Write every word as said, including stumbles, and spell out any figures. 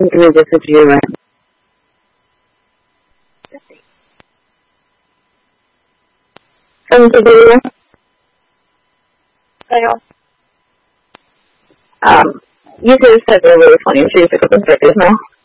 Read this with you, right? From the video. Um, you could have said they were really funny. She just took up the circus now.